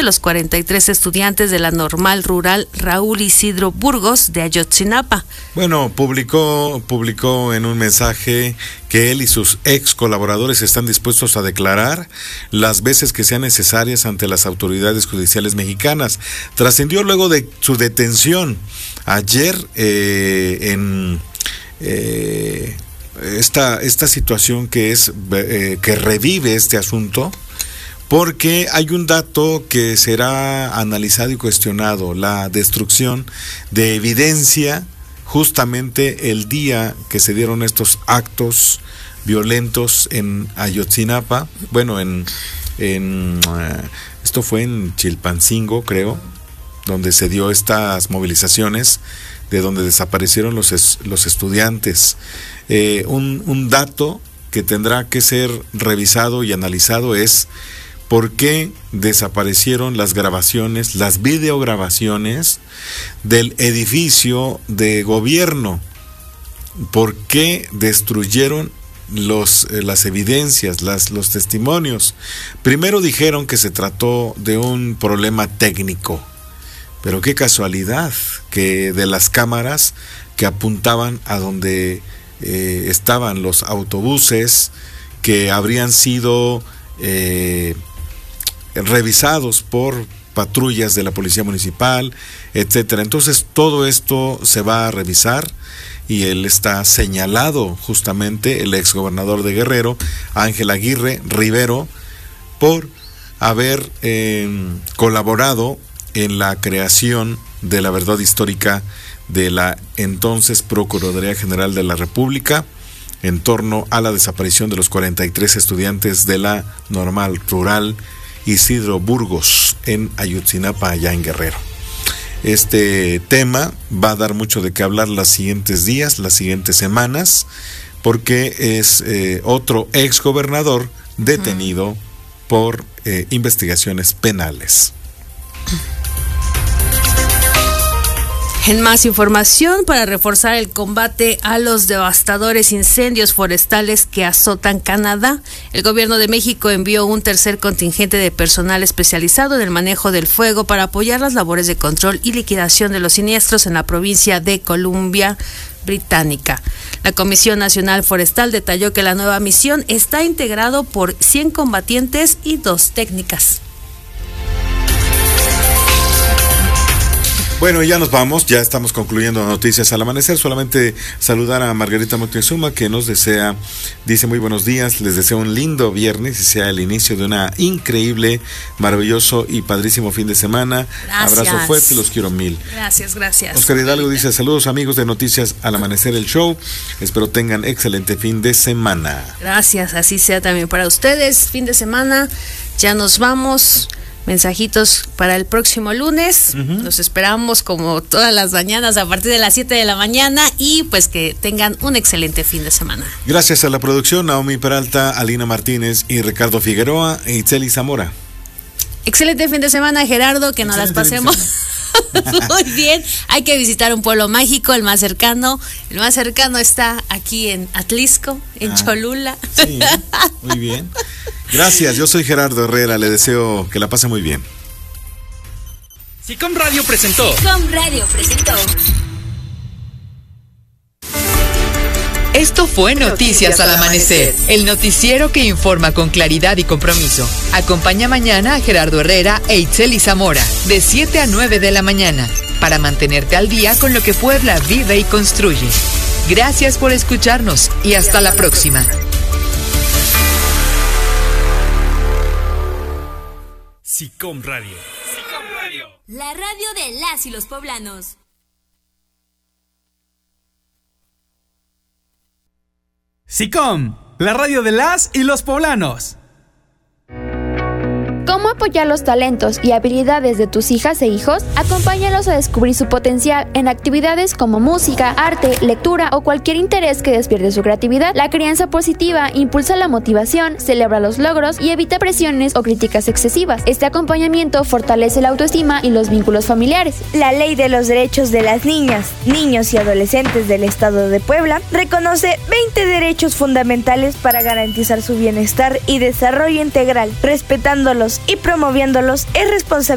los 43 estudiantes de la Normal Rural Raúl Isidro Burgos de Ayotzinapa. Bueno, publicó en un mensaje que él y sus ex colaboradores están dispuestos a declarar las veces que sean necesarias ante las autoridades judiciales mexicanas. Trascendió luego de su detención ayer en esta situación que revive este asunto, porque hay un dato que será analizado y cuestionado: la destrucción de evidencia justamente el día que se dieron estos actos violentos en Ayotzinapa. Bueno, esto fue en Chilpancingo, creo, donde se dio estas movilizaciones, de donde desaparecieron los estudiantes. Un dato que tendrá que ser revisado y analizado es por qué desaparecieron las grabaciones, las videograbaciones del edificio de gobierno. ¿Por qué destruyeron las evidencias, los testimonios? Primero dijeron que se trató de un problema técnico, pero qué casualidad que de las cámaras que apuntaban a donde estaban los autobuses que habrían sido revisados por patrullas de la Policía Municipal, etcétera. Entonces todo esto se va a revisar y él está señalado, justamente el exgobernador de Guerrero, Ángel Aguirre Rivero, por haber colaborado en la creación de la verdad histórica de la entonces Procuraduría General de la República en torno a la desaparición de los 43 estudiantes de la Normal Rural Isidro Burgos en Ayotzinapa, allá en Guerrero. Este tema va a dar mucho de qué hablar los siguientes días, las siguientes semanas, porque es otro exgobernador detenido por investigaciones penales. En más información, para reforzar el combate a los devastadores incendios forestales que azotan Canadá, el gobierno de México envió un tercer contingente de personal especializado en el manejo del fuego para apoyar las labores de control y liquidación de los siniestros en la provincia de Columbia Británica. La Comisión Nacional Forestal detalló que la nueva misión está integrado por 100 combatientes y 2 técnicas. Bueno, ya nos vamos, ya estamos concluyendo Noticias al Amanecer. Solamente saludar a Margarita Moctezuma, que nos dice muy buenos días, les deseo un lindo viernes y sea el inicio de una increíble, maravilloso y padrísimo fin de semana. Gracias. Abrazo fuerte, los quiero mil. Gracias. Oscar Hidalgo dice: saludos amigos de Noticias al Amanecer, el show, espero tengan excelente fin de semana. Gracias, así sea también para ustedes. Fin de semana, ya nos vamos. Mensajitos para el próximo lunes. Los esperamos como todas las mañanas a partir de las 7 de la mañana y pues que tengan un excelente fin de semana. Gracias a la producción, Naomi Peralta, Alina Martínez y Ricardo Figueroa e Itzeli Zamora. Excelente fin de semana, Gerardo, que nos las pasemos muy bien. Hay que visitar un pueblo mágico, el más cercano. El más cercano está aquí en Atlisco, en Cholula. Sí, muy bien. Gracias, yo soy Gerardo Herrera, le deseo que la pase muy bien. SICOM Radio presentó. Esto fue Noticias al Amanecer, el noticiero que informa con claridad y compromiso. Acompaña mañana a Gerardo Herrera e Itzeli Zamora, de 7 a 9 de la mañana, para mantenerte al día con lo que Puebla vive y construye. Gracias por escucharnos y hasta la próxima. SICOM Radio. La radio de las y los poblanos. SICOM, la radio de las y los poblanos. ¿Cómo apoyar los talentos y habilidades de tus hijas e hijos? Acompáñalos a descubrir su potencial en actividades como música, arte, lectura o cualquier interés que despierte su creatividad. La crianza positiva impulsa la motivación, celebra los logros y evita presiones o críticas excesivas. Este acompañamiento fortalece la autoestima y los vínculos familiares. La Ley de los Derechos de las Niñas, Niños y Adolescentes del Estado de Puebla reconoce 20 derechos fundamentales para garantizar su bienestar y desarrollo integral, respetándolos y promoviéndolos es responsabilidad